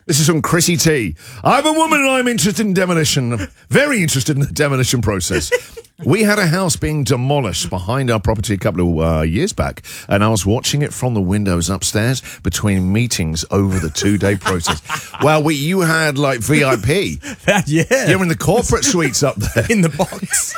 This is from Chrissy T. I'm a woman and I'm interested in demolition. Very interested in the demolition process. We had a house being demolished behind our property a couple of years back, and I was watching it from the windows upstairs between meetings over the 2-day process. Well, you had, like, VIP. Yeah. You're in the corporate suites up there. In the box.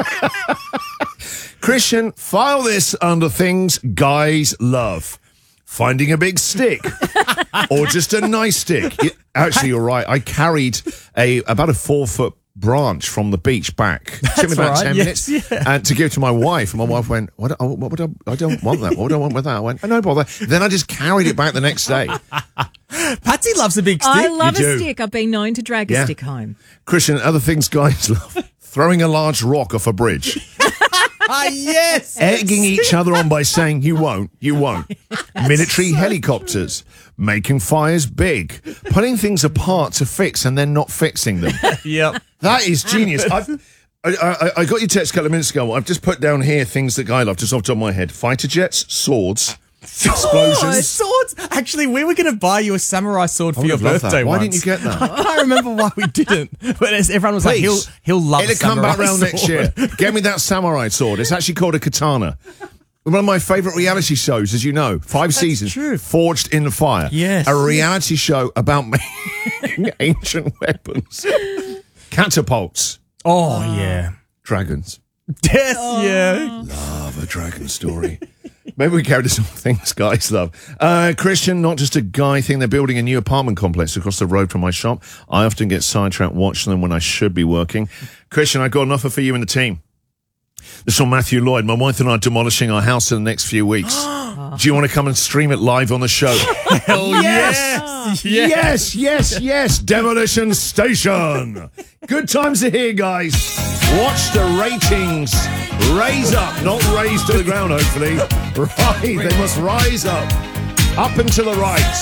Christian, file this under things guys love. Finding a big stick or just a nice stick. Actually, you're right. I carried about a 4-foot branch from the beach back. It took me about 10 minutes and to give to my wife. And my wife went, I don't want that. What do I want with that? I went, no bother. Then I just carried it back the next day. Patsy loves a big stick. I love a stick. I've been known to drag a stick home. Christian, other things guys love. Throwing a large rock off a bridge. Yes. Egging each other on by saying, you won't. Military helicopters. Making fires big. Putting things apart to fix and then not fixing them. Yep. That is genius. I got your text a couple of minutes ago. I've just put down here things that I love, just off the top of my head. Fighter jets, swords, explosions. Swords. Actually, we were going to buy you a samurai sword for your birthday. Why didn't you get that? I can't remember why we didn't. But everyone was Please. like, he'll love It'll come back round next year. Get me that samurai sword. It's actually called a katana. One of my favourite reality shows, as you know, 5 seasons, true. Forged in the Fire. Yes. A reality show about making ancient weapons. Catapults. Oh, yeah. Dragons. Yes, yeah. Love a dragon story. Maybe we carry this on things guys love. Christian, not just a guy thing. They're building a new apartment complex across the road from my shop. I often get sidetracked watching them when I should be working. Christian, I've got an offer for you and the team. This is from Matthew Lloyd. My wife and I are demolishing our house in the next few weeks. Do you want to come and stream it live on the show? Hell yes! Yes. Demolition Station. Good times are here, guys. Watch the ratings raise up, not raise to the ground, hopefully. Right, they must rise up and to the right.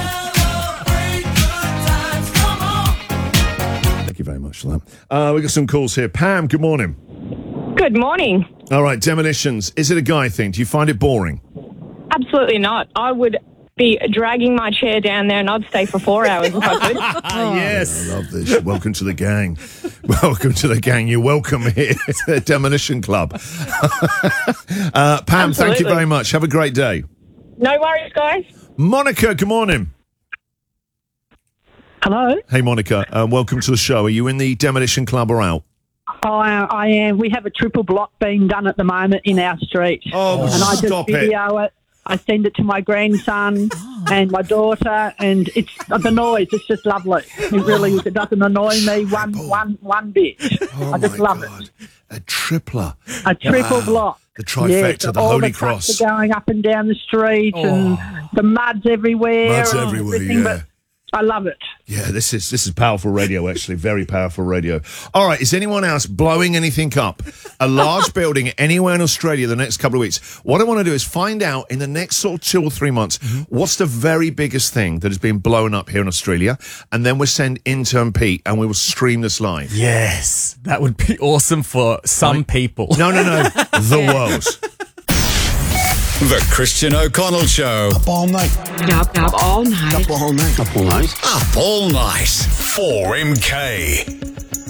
Thank you very much for that. We've got some calls here. Pam, good morning. Good morning. All right, demolitions. Is it a guy thing? Do you find it boring? Absolutely not. I would be dragging my chair down there and I'd stay for 4 hours if I could. Yes. I love this. Welcome to the gang. Welcome to the gang. You're welcome here to the Demolition Club. Pam, thank you very much. Have a great day. No worries, guys. Monica, good morning. Hello. Hey, Monica. Welcome to the show. Are you in the Demolition Club or out? I am. We have a triple block being done at the moment in our street. Oh, and I just stop video it. I send it to my grandson and my daughter, and it's the noise. It's just lovely. It really is. It doesn't annoy me one bit. I just love it. A tripler. A triple block. The trifecta, the Holy Cross. All the trucks are going up and down the street, and the mud's everywhere. Mud's everywhere, yeah. But I love it. Yeah, this is powerful radio, actually. Very powerful radio. All right, is anyone else blowing anything up? A large building anywhere in Australia the next couple of weeks. What I want to do is find out in the next sort of 2 or 3 months, what's the very biggest thing that has been blown up here in Australia? And then we'll send intern Pete and we will stream this live. Yes. That would be awesome for some people. No. The world. The Christian O'Connell Show. Up all night. Up all night. Up all night. Up all night. Up all night. 4MK.